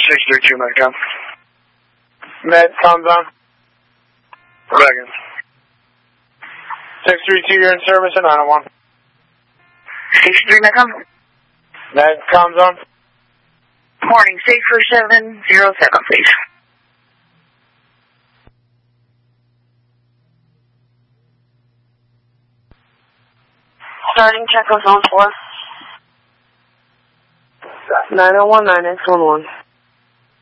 632 Metcom. Metcom's on. Dragon. 632, you're in service at 901. 63 Metcom. Metcom's on. Morning, 64707, please. Starting check on zone 4. 901, 9X11.